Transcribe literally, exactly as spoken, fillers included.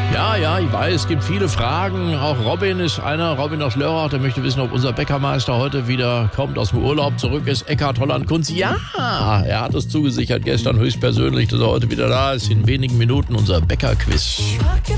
Ja, ja, ich weiß, es gibt viele Fragen. Auch Robin ist einer, Robin aus Lörrach, der möchte wissen, ob unser Bäckermeister heute wieder kommt, aus dem Urlaub zurück ist. Eckhard Holland-Kunz, ja, er hat es zugesichert gestern höchstpersönlich, dass er heute wieder da ist. In wenigen Minuten unser Bäckerquiz.